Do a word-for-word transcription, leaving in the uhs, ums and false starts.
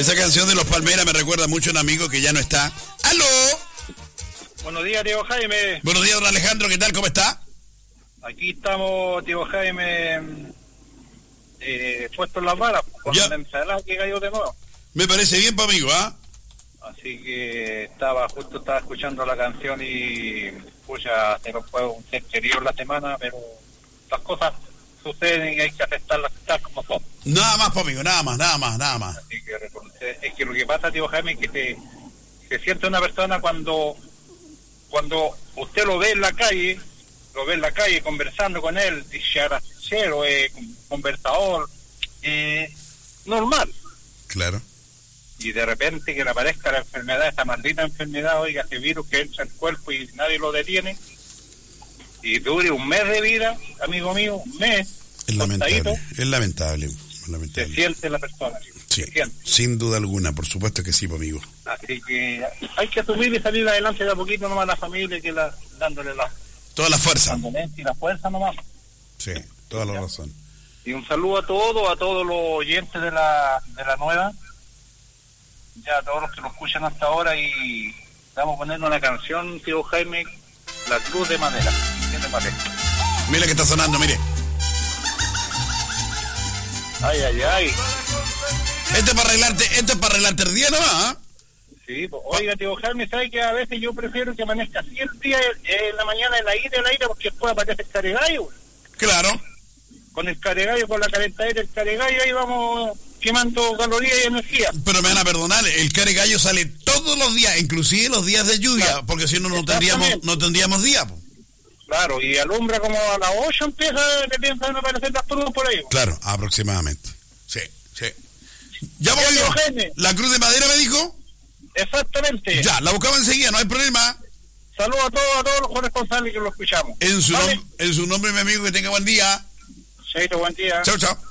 Esa canción de Los Palmeras me recuerda mucho a un amigo que ya no está. ¡Aló! Buenos días, tío Jaime. Buenos días, don Alejandro, ¿qué tal? ¿Cómo está? Aquí estamos, tío Jaime, eh, puestos en las varas, con Ya. la ensalada que cayó de nuevo. Me parece bien, pa' amigo, ¿ah? Así que estaba, justo estaba escuchando la canción y, pucha, se nos fue un ser querido la semana, pero las cosas suceden y hay que aceptarlas tal como son. Nada más, pa' amigo, nada más, nada más, nada más. Así que reconocer- es que lo que pasa, tío Jaime, es que se, se siente una persona cuando, cuando usted lo ve en la calle, lo ve en la calle conversando con él, dicharachero, eh, conversador, eh, normal. Claro. Y de repente que le aparezca la enfermedad, esta maldita enfermedad, oiga, ese virus que entra al cuerpo y nadie lo detiene, y dure un mes de vida, amigo mío, un mes, Es contadito, lamentable, es lamentable, es se lamentable. siente la persona. Sí, Se siente. sin duda alguna, por supuesto que sí, pa' amigo. Así que hay que asumir y salir adelante de a poquito nomás a la familia, que la, dándole la Toda la fuerza. condolencia y la fuerza nomás. Sí, toda la razón. Y un saludo a todos, a todos los oyentes de la, de la nueva, ya a todos los que nos escuchan hasta ahora, y vamos a poner una canción, tío Jaime, La Cruz de Madera. ¿Qué te parece? Mira que está sonando, mire. Ay, ay, ay. Esto es para arreglarte, esto es para arreglarte el día nomás, ¿ah? Sí, pues, oiga, tío Jaime, ¿sabe que a veces yo prefiero que amanezca así el día, eh, en la mañana, en la ira, en la ira, porque después aparece el caregallo? Claro. Con el caregallo, con la calentadera del caregallo, ahí vamos quemando calorías y energía. Pero me van a perdonar, el care gallo sale todos los días, inclusive los días de lluvia, Claro. porque si no, no tendríamos, Exactamente. no tendríamos día, po. Claro, y alumbra como a las ocho empieza, que empiezan a aparecer las crudas por ahí. Claro, aproximadamente. Sí, sí. Ya Ya, voy yo. tío Jaime. La cruz de madera me dijo. Exactamente. Ya, la buscamos enseguida, no hay problema. Saludos a todos, a todos los corresponsales que lo escuchamos. En su, ¿Vale? nom- en su nombre, mi amigo, que tenga buen día. Chaito, buen día. Chao, chao.